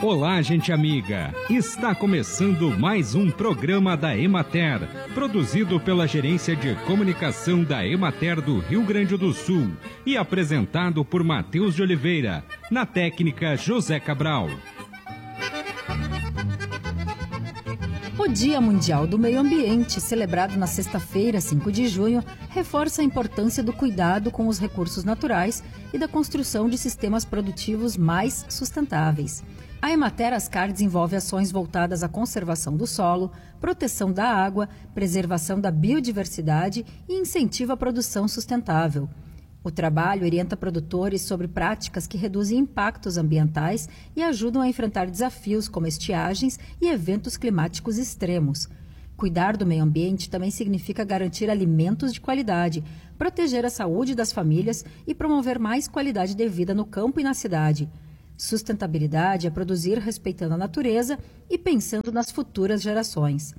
Olá, gente amiga! Está começando mais um programa da Emater, produzido pela Gerência de Comunicação da Emater do Rio Grande do Sul e apresentado por Matheus de Oliveira, na técnica José Cabral. O Dia Mundial do Meio Ambiente, celebrado na sexta-feira, 5 de junho, reforça a importância do cuidado com os recursos naturais e da construção de sistemas produtivos mais sustentáveis. A Emater Ascar desenvolve ações voltadas à conservação do solo, proteção da água, preservação da biodiversidade e incentivo à produção sustentável. O trabalho orienta produtores sobre práticas que reduzem impactos ambientais e ajudam a enfrentar desafios como estiagens e eventos climáticos extremos. Cuidar do meio ambiente também significa garantir alimentos de qualidade, proteger a saúde das famílias e promover mais qualidade de vida no campo e na cidade. Sustentabilidade é produzir respeitando a natureza e pensando nas futuras gerações.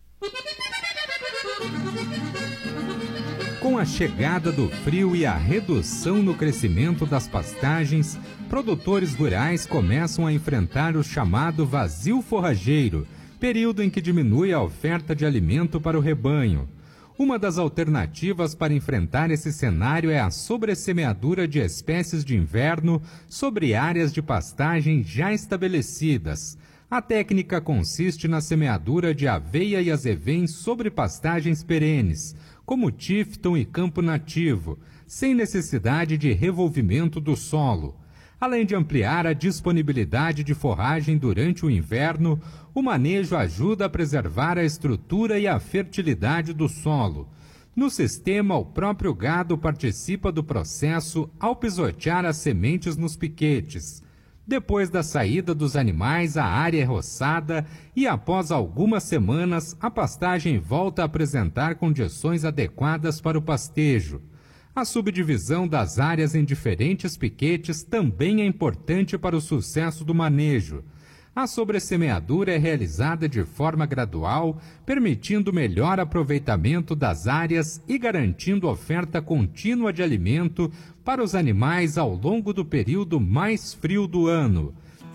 Com a chegada do frio e a redução no crescimento das pastagens, produtores rurais começam a enfrentar o chamado vazio forrageiro, período em que diminui a oferta de alimento para o rebanho. Uma das alternativas para enfrentar esse cenário é a sobressemeadura de espécies de inverno sobre áreas de pastagem já estabelecidas. A técnica consiste na semeadura de aveia e azevém sobre pastagens perenes, como tifton e campo nativo, sem necessidade de revolvimento do solo. Além de ampliar a disponibilidade de forragem durante o inverno, o manejo ajuda a preservar a estrutura e a fertilidade do solo. No sistema, o próprio gado participa do processo ao pisotear as sementes nos piquetes. Depois da saída dos animais, a área é roçada e, após algumas semanas, a pastagem volta a apresentar condições adequadas para o pastejo. A subdivisão das áreas em diferentes piquetes também é importante para o sucesso do manejo. A sobressemeadura é realizada de forma gradual, permitindo melhor aproveitamento das áreas e garantindo oferta contínua de alimento para os animais ao longo do período mais frio do ano.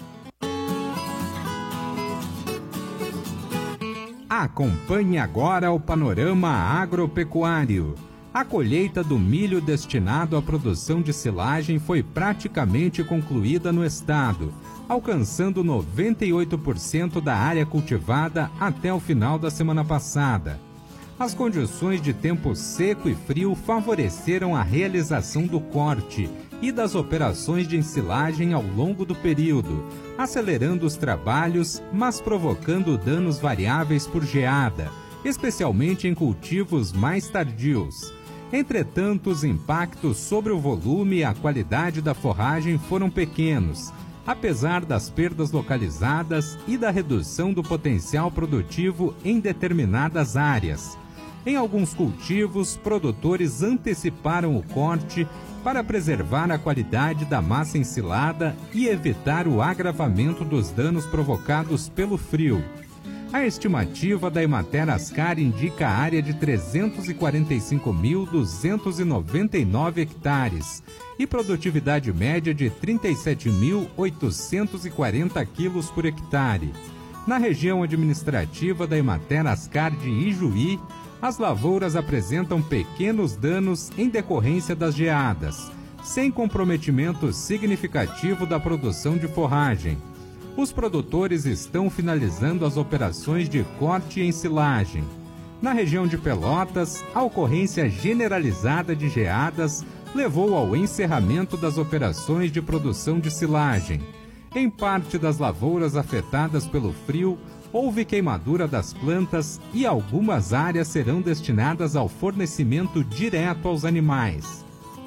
Acompanhe agora o panorama agropecuário. A colheita do milho destinado à produção de silagem foi praticamente concluída no estado, alcançando 98% da área cultivada até o final da semana passada. As condições de tempo seco e frio favoreceram a realização do corte e das operações de ensilagem ao longo do período, acelerando os trabalhos, mas provocando danos variáveis por geada, especialmente em cultivos mais tardios. Entretanto, os impactos sobre o volume e a qualidade da forragem foram pequenos, apesar das perdas localizadas e da redução do potencial produtivo em determinadas áreas. Em alguns cultivos, produtores anteciparam o corte para preservar a qualidade da massa ensilada e evitar o agravamento dos danos provocados pelo frio. A estimativa da Emater Ascar indica a área de 345.299 hectares e produtividade média de 37.840 quilos por hectare. Na região administrativa da Emater Ascar de Ijuí, as lavouras apresentam pequenos danos em decorrência das geadas, sem comprometimento significativo da produção de forragem. Os produtores estão finalizando as operações de corte e ensilagem. Na região de Pelotas, a ocorrência generalizada de geadas levou ao encerramento das operações de produção de silagem. Em parte das lavouras afetadas pelo frio, houve queimadura das plantas e algumas áreas serão destinadas ao fornecimento direto aos animais.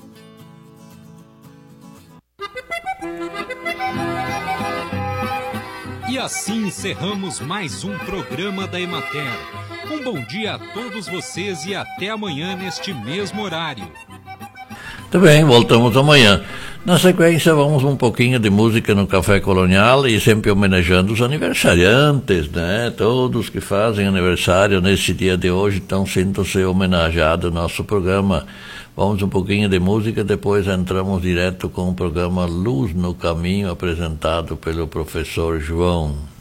E assim encerramos mais um programa da Emater. Um bom dia a todos vocês e até amanhã neste mesmo horário. Muito bem, voltamos amanhã. Na sequência, vamos um pouquinho de música no Café Colonial e sempre homenageando os aniversariantes, né? Todos que fazem aniversário nesse dia de hoje estão sendo homenageados no nosso programa. Vamos um pouquinho de música, depois entramos direto com o programa Luz no Caminho, apresentado pelo professor João.